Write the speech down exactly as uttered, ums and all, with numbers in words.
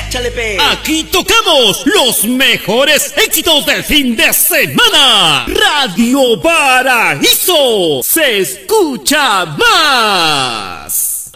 Échale, pe. Aquí tocamos los mejores éxitos del fin de semana. Radio Paraíso se escucha más.